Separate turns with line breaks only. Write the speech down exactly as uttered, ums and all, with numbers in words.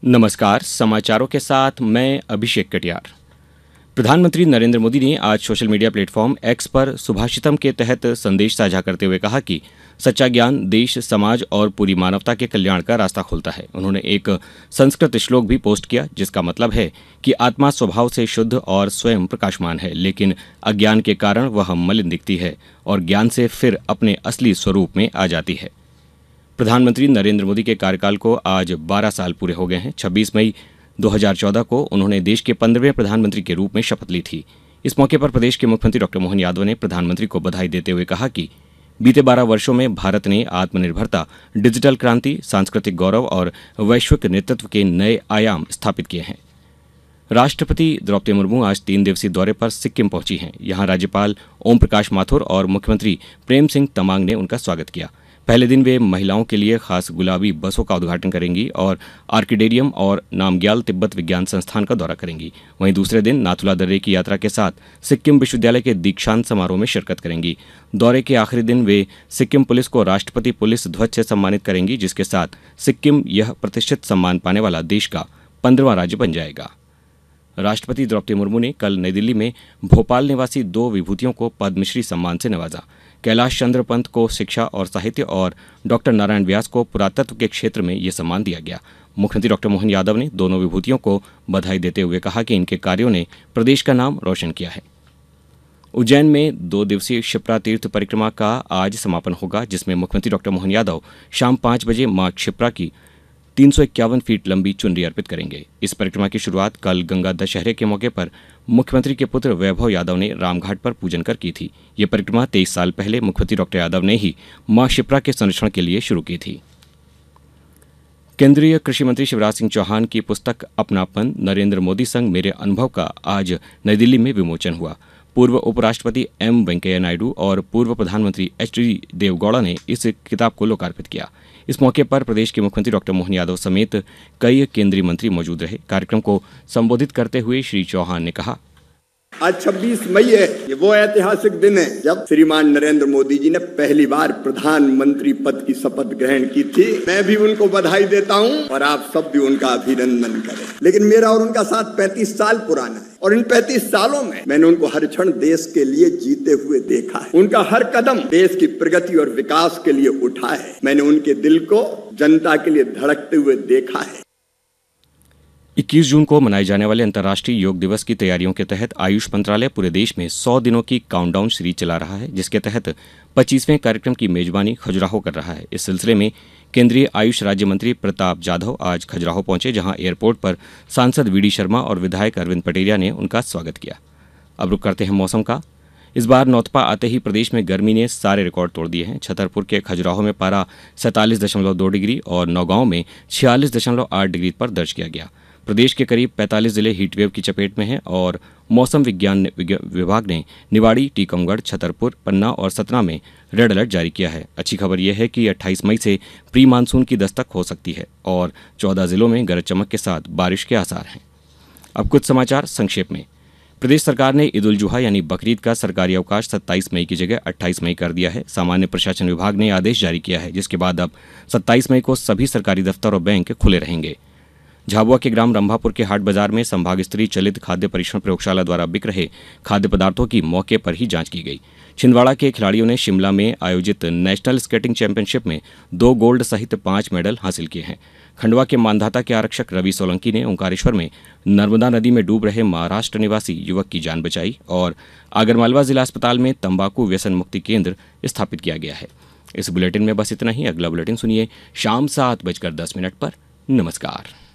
नमस्कार, समाचारों के साथ मैं अभिषेक कटियार। प्रधानमंत्री नरेंद्र मोदी ने आज सोशल मीडिया प्लेटफॉर्म एक्स पर सुभाषितम के तहत संदेश साझा करते हुए कहा कि सच्चा ज्ञान देश, समाज और पूरी मानवता के कल्याण का रास्ता खोलता है। उन्होंने एक संस्कृत श्लोक भी पोस्ट किया जिसका मतलब है कि आत्मा स्वभाव से शुद्ध और स्वयं प्रकाशमान है, लेकिन अज्ञान के कारण वह मलिन दिखती है और ज्ञान से फिर अपने असली स्वरूप में आ जाती है। प्रधानमंत्री नरेंद्र मोदी के कार्यकाल को आज बारह साल पूरे हो गए हैं। छब्बीस मई दो हज़ार चौदह को उन्होंने देश के पंद्रहवें प्रधानमंत्री के रूप में शपथ ली थी। इस मौके पर प्रदेश के मुख्यमंत्री डॉक्टर मोहन यादव ने प्रधानमंत्री को बधाई देते हुए कहा कि बीते बारह वर्षों में भारत ने आत्मनिर्भरता, डिजिटल क्रांति, सांस्कृतिक गौरव और वैश्विक नेतृत्व के नए आयाम स्थापित किए हैं। राष्ट्रपति द्रौपदी मुर्मू आज तीन दिवसीय दौरे पर सिक्किम पहुंची हैं। यहां राज्यपाल ओम प्रकाश माथुर और मुख्यमंत्री प्रेम सिंह तमांग ने उनका स्वागत किया। पहले दिन वे महिलाओं के लिए खास गुलाबी बसों का उद्घाटन करेंगी और आर्किडेरियम और नामग्याल तिब्बत विज्ञान संस्थान का दौरा करेंगी। वहीं दूसरे दिन नाथुला दर्रे की यात्रा के साथ सिक्किम विश्वविद्यालय के दीक्षांत समारोह में शिरकत करेंगी। दौरे के आखिरी दिन वे सिक्किम पुलिस को राष्ट्रपति पुलिस ध्वज से सम्मानित करेंगी, जिसके साथ सिक्किम यह प्रतिष्ठित सम्मान पाने वाला देश का पंद्रहवां राज्य बन जाएगा। राष्ट्रपति द्रौपदी मुर्मू ने कल नई दिल्ली में भोपाल निवासी दो विभूतियों को पद्मश्री सम्मान से नवाजा। कैलाश चंद्र पंत को शिक्षा और साहित्य और डॉक्टर नारायण व्यास को पुरातत्व के क्षेत्र में ये सम्मान दिया गया। मुख्यमंत्री डॉक्टर मोहन यादव ने दोनों विभूतियों को बधाई देते हुए कहा कि इनके कार्यों ने प्रदेश का नाम रोशन किया है। उज्जैन में दो दिवसीय क्षिप्रा तीर्थ परिक्रमा का आज समापन होगा, जिसमें मुख्यमंत्री डॉक्टर मोहन यादव शाम पाँच बजे मां क्षिप्रा की तीन सौ इक्यावन फीट लंबी चुनरी अर्पित करेंगे। इस परिक्रमा की शुरुआत कल गंगा दशहरे के मौके पर मुख्यमंत्री के पुत्र वैभव यादव ने रामघाट पर पूजन कर की थी। ये परिक्रमा तेईस साल पहले मुख्यमंत्री डॉक्टर यादव ने ही मां क्षिप्रा के संरक्षण के लिए शुरू की थी। केंद्रीय कृषि मंत्री शिवराज सिंह चौहान की पुस्तक अपनापन, नरेंद्र मोदी संग मेरे अनुभव का आज नई दिल्ली में विमोचन हुआ। पूर्व उपराष्ट्रपति एम वेंकैया नायडू और पूर्व प्रधानमंत्री एच डी देवगौड़ा ने इस किताब को लोकार्पित किया। इस मौके पर प्रदेश के मुख्यमंत्री डॉक्टर मोहन यादव समेत कई केंद्रीय मंत्री मौजूद रहे। कार्यक्रम को संबोधित करते हुए श्री चौहान ने कहा,
आज छब्बीस मई है। ये वो ऐतिहासिक दिन है जब श्रीमान नरेंद्र मोदी जी ने पहली बार प्रधानमंत्री पद की शपथ ग्रहण की थी। मैं भी उनको बधाई देता हूं और आप सब भी उनका अभिनंदन करें। लेकिन मेरा और उनका साथ पैंतीस साल पुराना है और इन पैंतीस सालों में मैंने उनको हर क्षण देश के लिए जीते हुए देखा है। उनका हर कदम देश की प्रगति और विकास के लिए उठा है। मैंने उनके दिल को जनता के लिए धड़कते हुए देखा है।
इक्कीस जून को मनाए जाने वाले अंतर्राष्ट्रीय योग दिवस की तैयारियों के तहत आयुष मंत्रालय पूरे देश में सौ दिनों की काउंटडाउन सीरीज चला रहा है, जिसके तहत पच्चीसवें कार्यक्रम की मेजबानी खजुराहो कर रहा है। इस सिलसिले में केंद्रीय आयुष राज्य मंत्री प्रताप जाधव आज खजुराहो पहुंचे, जहां एयरपोर्ट पर सांसद वी डी शर्मा और विधायक अरविंद पटेरिया ने उनका स्वागत किया। अब रुक करते हैं मौसम का। इस बार नौतपा आते ही प्रदेश में गर्मी ने सारे रिकॉर्ड तोड़ दिए हैं। छतरपुर के खजुराहो में पारा सैंतालीस दशमलव दो डिग्री और नौगांव में छियालीस दशमलव आठ डिग्री पर दर्ज किया गया। प्रदेश के करीब पैंतालीस जिले हीटवेव की चपेट में हैं और मौसम विज्ञान विभाग ने निवाड़ी, टीकमगढ़, छतरपुर, पन्ना और सतना में रेड अलर्ट जारी किया है। अच्छी खबर यह है कि अट्ठाईस मई से प्री मानसून की दस्तक हो सकती है और चौदह जिलों में गरज चमक के साथ बारिश के आसार हैं। अब कुछ समाचार संक्षेप में। प्रदेश सरकार ने ईद उल जुहा यानी बकरीद का सरकारी अवकाश सत्ताईस मई की जगह अट्ठाईस मई कर दिया है। सामान्य प्रशासन विभाग ने आदेश जारी किया है, जिसके बाद अब सत्ताईस मई को सभी सरकारी दफ्तर और बैंक खुले रहेंगे। झाबुआ के ग्राम रंभापुर के हाट बाजार में संभाग स्तरीय चलित खाद्य परीक्षण प्रयोगशाला द्वारा बिक रहे खाद्य पदार्थों की मौके पर ही जांच की गई। छिंदवाड़ा के खिलाड़ियों ने शिमला में आयोजित नेशनल स्केटिंग चैंपियनशिप में दो गोल्ड सहित पांच मेडल हासिल किए हैं। खंडवा के मानधाता के आरक्षक रवि सोलंकी ने ओंकारेश्वर में नर्मदा नदी में डूब रहे महाराष्ट्र निवासी युवक की जान बचाई और आगरमालवा जिला अस्पताल में तंबाकू व्यसन मुक्ति केंद्र स्थापित किया गया है। इस बुलेटिन में बस इतना ही। अगला बुलेटिन सुनिए शाम सात बजकर दस मिनट पर। नमस्कार।